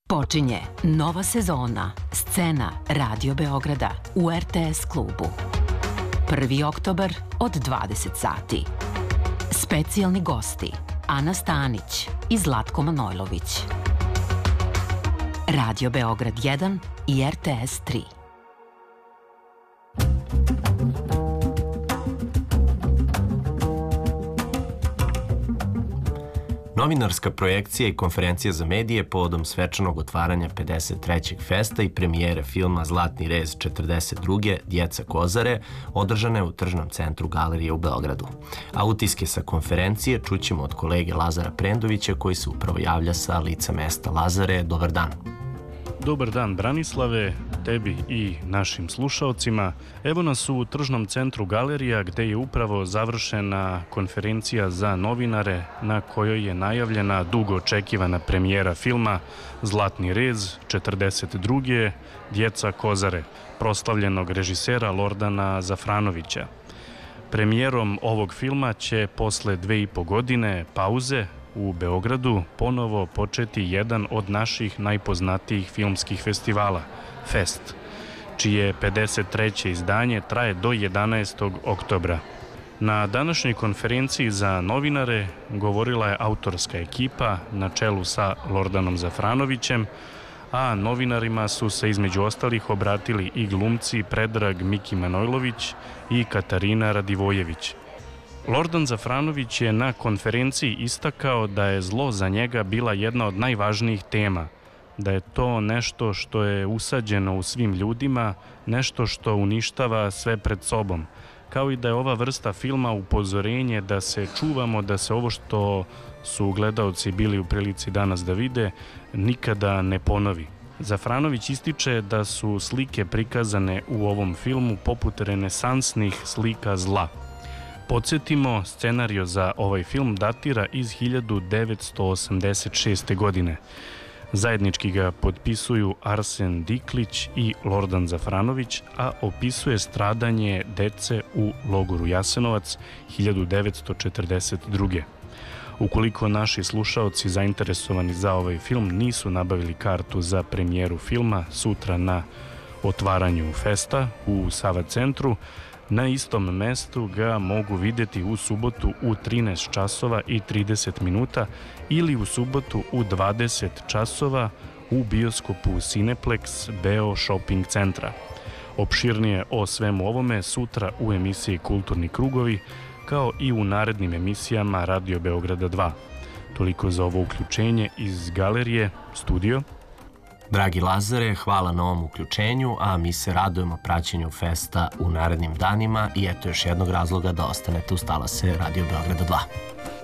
Počinje nova sezona Scena Radio Beograda u RTS klubu. 1. oktobar od 20 sati. Specijalni gosti Ana Stanić i Zlatko Manojlović. Radio Beograd 1 i RTS 3. Novinarska projekcija i konferencija za medije povodom svečanog otvaranja 53. festa i premijere filma Zlatni rez 42. Djeca Kozare održane u Tržnom centru Galerije u Beogradu. A utiske sa konferencije čućemo od kolege Lazara Prendovića koji se upravo javlja sa lica mesta. Lazare, dobar dan. Dobar dan Branislave, tebi i našim slušaocima. Evo nas u Tržnom centru Galerija gde je upravo završena konferencija za novinare na kojoj je najavljena dugo očekivana premijera filma Zlatni rez 42. Djeca Kozare, proslavljenog režisera Lordana Zafranovića. Premijerom ovog filma će posle 2,5 godine pauze u Beogradu ponovo početi jedan od naših najpoznatijih filmskih festivala, Fest, čije 53. izdanje traje do 11. oktobra. Na današnjoj konferenciji za novinare govorila je autorska ekipa na čelu sa Lordanom Zafranovićem, a novinarima su se između ostalih obratili i glumci Predrag Miki Manojlović i Katarina Radivojević. Lordan Zafranović je na konferenciji istakao da je zlo za njega bila jedna od najvažnijih tema, da je to nešto što je usađeno u svim ljudima, nešto što uništava sve pred sobom, kao i da je ova vrsta filma upozorenje da se čuvamo, da se ovo što su gledaoci bili u prilici danas da vide, nikada ne ponovi. Zafranović ističe da su slike prikazane u ovom filmu poput renesansnih slika zla. Podsjetimo, scenario za ovaj film datira iz 1986. godine. Zajednički ga potpisuju Arsen Diklić i Lordan Zafranović, a opisuje stradanje dece u logoru Jasenovac 1942. Ukoliko naši slušaoci zainteresovani za ovaj film nisu nabavili kartu za premijeru filma sutra na otvaranju festa u Sava centru, na istom mestu ga mogu vidjeti u subotu u 13 časova i 30 minuta ili u subotu u 20 časova u bioskopu Cineplex Beo Shopping centra. Opširnije o svemu ovome sutra u emisiji Kulturni krugovi, kao i u narednim emisijama Radio Beograda 2. Toliko za ovo uključenje iz galerije, studio. Dragi Lazare, hvala na ovom uključenju, a mi se radujemo praćenju festa u narednim danima i eto još jednog razloga da ostanete uz talase Radio Beograda 2.